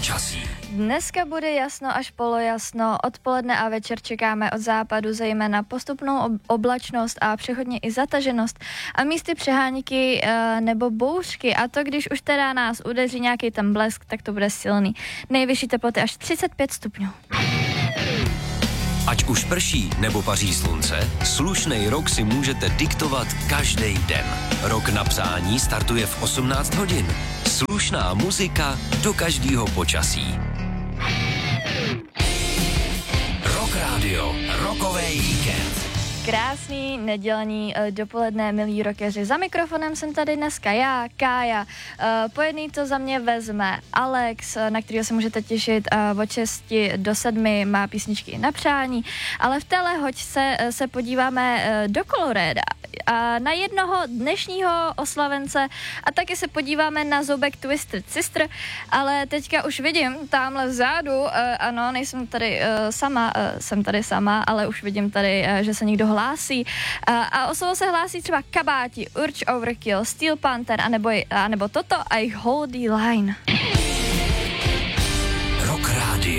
počasí. Dneska bude jasno až polojasno, odpoledne a večer čekáme od západu zejména postupnou oblačnost a přechodně i zataženost a místy přehánky nebo bouřky, a to když už teda nás udeří nějaký ten blesk, tak to bude silný. Nejvyšší teploty až 35 stupňů. Ať už prší nebo paří slunce, slušnej rok si můžete diktovat každý den. Rok na psání startuje v 18 hodin. Slušná muzika do každého počasí. Rock Radio, rokovej víkend. Krásný nedělní dopoledne, milí rockeři. Za mikrofonem jsem tady dneska já, Kája. Po jedný to za mě vezme Alex, na kterého se můžete těšit od 6 do 7, má písničky na přání. Ale v téhle hoďce se podíváme do Colorada a na jednoho dnešního oslavence a taky se podíváme na zoubek Twisted Sister, ale teďka už vidím tamhle vzadu, ano, nejsem tady sama, jsem tady sama, ale už vidím tady, že se někdo hlásí. A o slovo se hlásí třeba Kabáti, Urge Overkill, Steel Panther, anebo toto a jejich Holy Line.